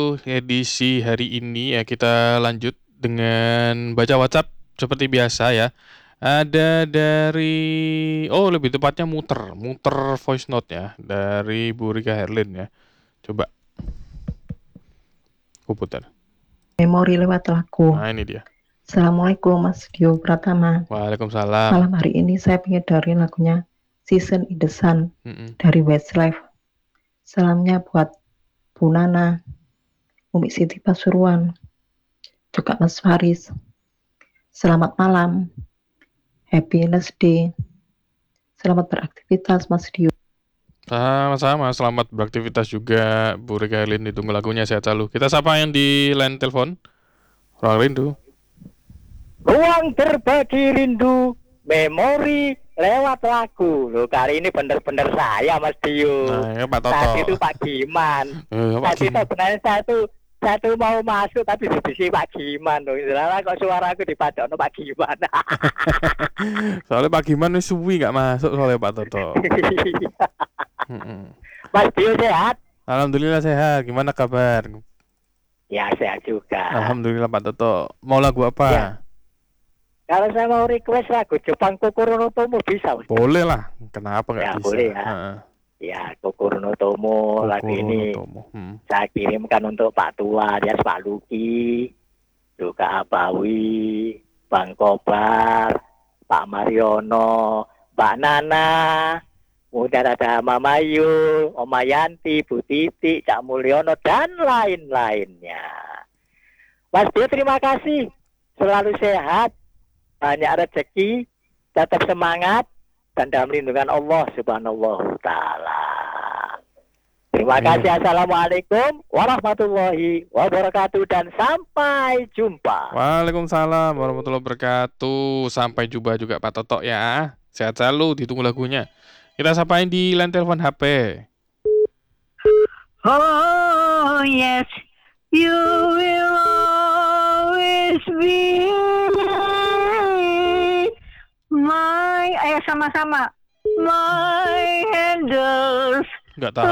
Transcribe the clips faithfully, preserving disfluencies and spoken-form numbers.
edisi hari ini ya kita lanjut dengan baca WhatsApp seperti biasa ya. Ada dari oh lebih tepatnya muter, muter voice note ya dari Bu Rika Herlin ya. Coba. Aku putar. Memori lewat lagu. Nah, ini dia. Assalamualaikum Mas Dio Pratama. Waalaikumsalam. Malam hari ini saya pengen lagunya Season in the Sun Mm-mm. dari Westlife. Salamnya buat Bu Nana, Umi Siti Pasuruan, juga Mas Faris. Selamat malam, Happy Day. Selamat beraktivitas Mas Dio. Sama-sama, selamat beraktivitas juga Bu Rika Herlin, ditunggu lagunya sehat selalu. Kita sapa yang di line telepon. Ruang rindu. Ruang berbagi rindu, memori lewat lagu. Loh, kali ini bener-bener saya Mas Dio. Nah, ya Pak Toto. Tadi itu Pak Giman. Eh, Pak Tadi itu Giman. sebenarnya satu satu mau masuk tapi divisi Pak Giman loh. Istilahnya kok suaraku dipadokno Pak Giman. Soalnya Pak Giman ini suwi nggak masuk soalnya Pak Toto. Mm-mm. Mas Dio sehat? Alhamdulillah sehat. Gimana kabar? Ya sehat juga. Alhamdulillah Pak Toto. Mau lagu apa? Ya. Kalau saya mau request lagu Jepang Kokoro no Tomo bisa Mas? Boleh lah. Kenapa nggak Ya, bisa? boleh ya. Heeh. Ya Kokoro no Tomo lagu Kokoro ini. no Tomo. Hmm. Saya kirimkan untuk Pak Tua, dia Pak Luki, juga Abawi, Bang Kobar, Pak Mariono, Mbak Nana, kemudian ada Mama Yu, Oma Yanti, Bu Titi, Cak Mulyono, dan lain-lainnya. Mas Dio terima kasih, selalu sehat, banyak rezeki, tetap semangat, dan dalam lindungan Allah Subhanahu wa Ta'ala. Terima kasih. Assalamualaikum warahmatullahi wabarakatuh dan sampai jumpa. Waalaikumsalam warahmatullahi wabarakatuh. Sampai jumpa juga Pak Toto ya. Sehat selalu, ditunggu lagunya. Kita sapain di line telepon H P. Oh yes, you will always be my, ayo sama-sama, my handles. Nggak tahu.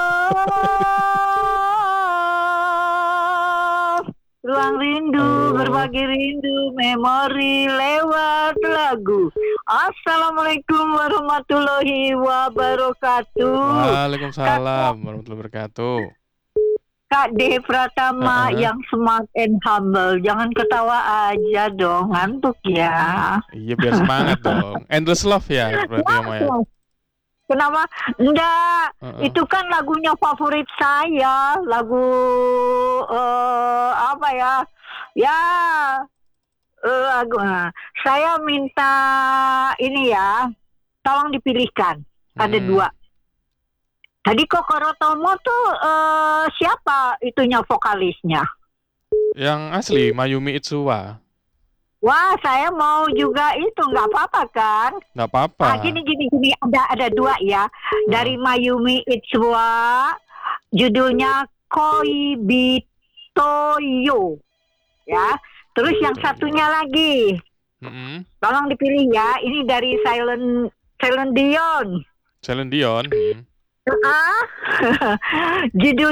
Ruang rindu, Oh. berbagi rindu, memori lewat lagu. Assalamualaikum warahmatullahi wabarakatuh. Waalaikumsalam warahmatullahi wabarakatuh. Kak D Pratama Uh-uh. yang smart and humble. Jangan ketawa aja dong, ngantuk ya. Iya biar semangat dong. Endless Love ya berarti ya Maya. Kenapa? Enggak, Uh-uh. itu kan lagunya favorit saya. Lagu uh, apa ya? Ya, uh, lagu. Nah, saya minta ini ya, tolong dipilihkan. Ada Hmm. dua. Tadi Kokoro Tomo tuh uh, siapa itunya vokalisnya? Yang asli Mayumi Itsuwa. Wah, saya mau juga itu, nggak apa-apa kan? Nggak apa-apa. Ah, gini gini gini, ada ada dua ya, dari Mayumi Itsuwa, judulnya Koi Bitoyo, ya. Terus yang satunya lagi, Mm-mm. tolong dipilih ya. Ini dari Silent Silent Dion. Celine Dion. Hmm. Ah, judul